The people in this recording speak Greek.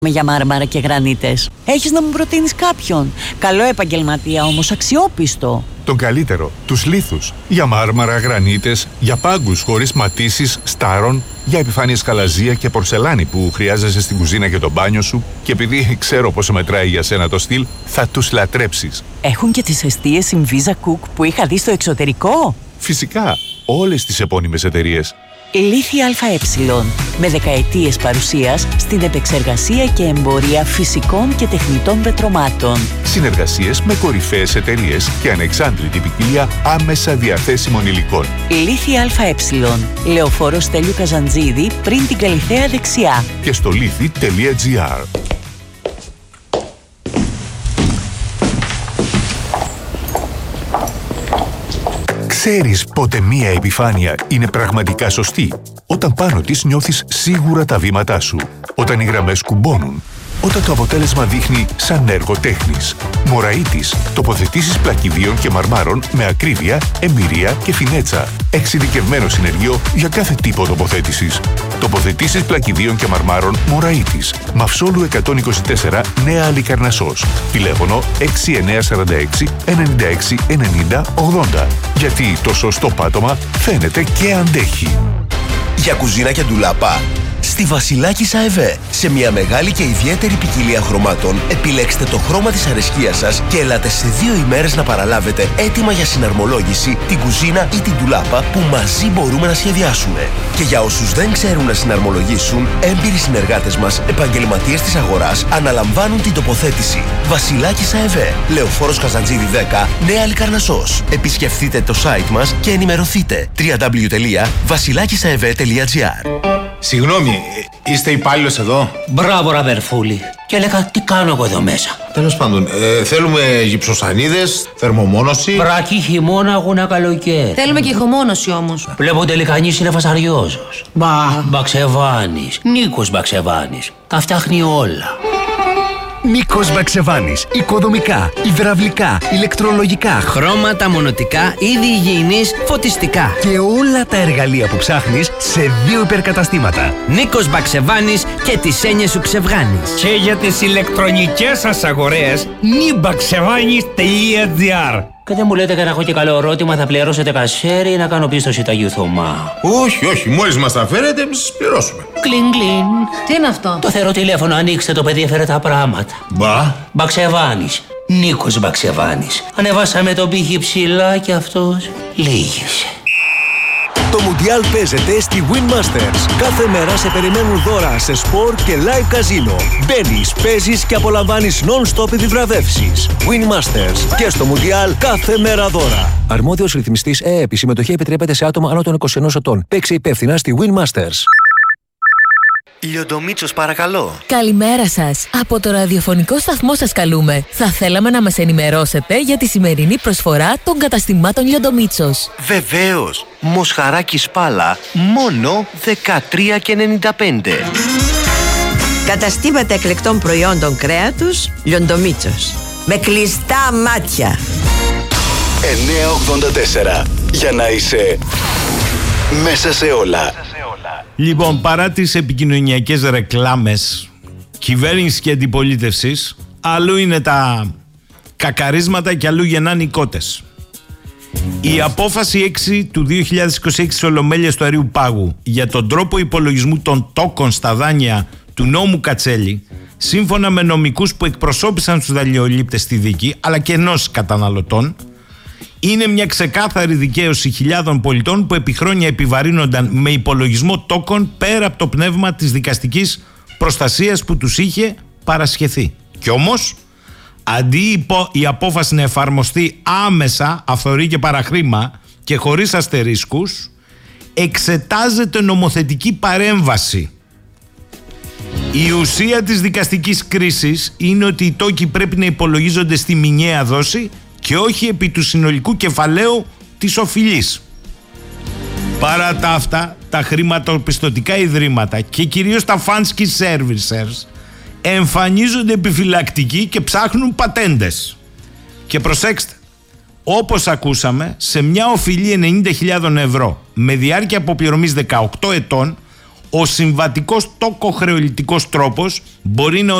για μάρμαρα και γρανίτες. Έχεις να μου προτείνεις κάποιον? Καλό επαγγελματία όμως, αξιόπιστο. Τον καλύτερο, τους λίθους. Για μάρμαρα, γρανίτες, για πάγκους χωρίς ματίσεις, στάρων, για επιφάνειες χαλαζία και πορσελάνη που χρειάζεσαι στην κουζίνα και το μπάνιο σου. Και επειδή ξέρω πόσο μετράει για σένα το στυλ, θα τους λατρέψεις. Έχουν και τις εστίες Inviza Cook που είχα δει στο εξωτερικό. Φυσικά, όλες τις επώνυμες εταιρείες. Λίθη ΑΕ, με δεκαετίες παρουσίας στην επεξεργασία και εμπορία φυσικών και τεχνητών πετρωμάτων. Συνεργασίες με κορυφαίες εταιρείες και ανεξάντλητη ποικιλία άμεσα διαθέσιμων υλικών. Λίθη ΑΕ, Λεωφόρος Στέλιου Καζαντζίδη, πριν την Καλιθέα δεξιά. Και στο λίθη.gr. Ξέρεις πότε μία επιφάνεια είναι πραγματικά σωστή? Όταν πάνω της νιώθεις σίγουρα τα βήματά σου. Όταν οι γραμμές κουμπώνουν. Όταν το αποτέλεσμα δείχνει σαν έργο τέχνης. Μωραΐτης. Τοποθετήσεις πλακιδίων και μαρμάρων με ακρίβεια, εμπειρία και φινέτσα. Εξειδικευμένο συνεργείο για κάθε τύπο τοποθέτησης. Τοποθετήσεις πλακιδίων και μαρμάρων Μωραΐτης. Μαυσόλου 124, Νέα Αλικαρνασσός. Τηλέφωνο 6946 96 90 80. Γιατί το σωστό πάτωμα φαίνεται και αντέχει. Για κουζίνα και ντουλάπα, στη Βασιλάκης ΑΕΒ. Σε μια μεγάλη και ιδιαίτερη ποικιλία χρωμάτων, επιλέξτε το χρώμα της αρεσκίας σας και ελάτε σε 2 ημέρες να παραλάβετε έτοιμα για συναρμολόγηση την κουζίνα ή την ντουλάπα που μαζί μπορούμε να σχεδιάσουμε. Και για όσους δεν ξέρουν να συναρμολογήσουν, έμπειροι συνεργάτες μας, επαγγελματίες της αγοράς, αναλαμβάνουν την τοποθέτηση. Βασιλάκης ΑΕΒ, Λεωφόρος Καζαντζίδη 10, Νέα Αλικαρνασσός. Επισκεφτείτε το site μας και ενημερωθείτε. www.vasilakisaev.gr. Συγγνώμη, είστε υπάλληλος εδώ? Μπράβο, αδερφούλη. Και έλεγα, τι κάνω εγώ εδώ μέσα? Τέλος πάντων, θέλουμε γυψοσανίδες, θερμομόνωση. Βράκι, χειμώνα, αγώνα, καλοκαίρι. Θέλουμε και ηχομόνωση όμως. Βλέπω τελικά κανείς είναι φασαριόζος. Μπαξεβάνης. Νίκος Μπαξεβάνης. Τα φτιάχνει όλα. Νίκος Μπαξεβάνης. Οικοδομικά, υδραυλικά, ηλεκτρολογικά, χρώματα, μονοτικά, είδη υγιεινής, φωτιστικά. Και όλα τα εργαλεία που ψάχνεις σε 2 υπερκαταστήματα. Νίκος Μπαξεβάνης και τις έννοιες σου ξεβγάνεις. Και για τις ηλεκτρονικές σας αγορές, nibaxevanis.gr. Και δεν μου λέτε και να έχω και καλό ερώτημα, θα πληρώσετε κασέρι ή να κάνω πίστοση Αγίου Θωμά? Όχι, μόλις μας τα φέρετε, εμείς σας πληρώσουμε. Κλιν, κλιν. Τι είναι αυτό? Το θεωρώ τηλέφωνο, ανοίξτε, το παιδί έφερε τα πράγματα. Μπαξεβάνης. Νίκος Μπαξεβάνης. Ανεβάσαμε τον πύχη ψηλά και αυτός λύγησε. Το Μουντιάλ παίζεται στη Win Masters. Κάθε μέρα σε περιμένουν δώρα σε σπορ και live καζίνο. Μπαίνεις, παίζεις και απολαμβάνεις non-stop επιβραβεύσεις. Win Masters. Και στο Μουντιάλ κάθε μέρα δώρα. Αρμόδιος ρυθμιστής ΕΕΠ. Η συμμετοχή επιτρέπεται σε άτομα άνω των 21 ετών. Παίξε υπεύθυνα στη Win Masters. Λιοντομίτσος, παρακαλώ. Καλημέρα σας. Από το ραδιοφωνικό σταθμό σας καλούμε. Θα θέλαμε να μας ενημερώσετε για τη σημερινή προσφορά των καταστημάτων Λιοντομίτσος. Βεβαίως. Μοσχαράκι Σπάλα, μόνο 13,95. Καταστήματα εκλεκτών προϊόντων κρέατος Λιοντομίτσος. Με κλειστά μάτια. 984. Για να είσαι μέσα σε όλα. Λοιπόν, παρά τις επικοινωνιακές ρεκλάμες κυβέρνησης και αντιπολίτευσης, αλλού είναι τα κακαρίσματα και αλλού γεννάνε οι κότες. Η απόφαση 6 του 2026 της Ολομέλειας του Αριού Πάγου για τον τρόπο υπολογισμού των τόκων στα δάνεια του νόμου Κατσέλη, σύμφωνα με νομικούς που εκπροσώπησαν τους δανειολήπτες στη δίκη, αλλά και ενώσεις καταναλωτών, είναι μια ξεκάθαρη δικαίωση χιλιάδων πολιτών που επί χρόνια επιβαρύνονταν με υπολογισμό τόκων πέρα από το πνεύμα της δικαστικής προστασίας που τους είχε παρασχεθεί. Κι όμως, αντί η απόφαση να εφαρμοστεί άμεσα, αυθορή και παραχρήμα και χωρίς αστερίσκους, εξετάζεται νομοθετική παρέμβαση. Η ουσία της δικαστικής κρίσης είναι ότι οι τόκοι πρέπει να υπολογίζονται στη μηνιαία δόση και όχι επί του συνολικού κεφαλαίου της οφειλής. Παρά τα αυτά, τα χρηματοπιστωτικά ιδρύματα και κυρίως τα fancy servicers εμφανίζονται επιφυλακτικοί και ψάχνουν πατέντες. Και προσέξτε, όπως ακούσαμε, σε μια οφειλή 90.000 ευρώ με διάρκεια αποπληρωμής 18 ετών, ο συμβατικός τοκοχρεωλητικός τρόπος μπορεί να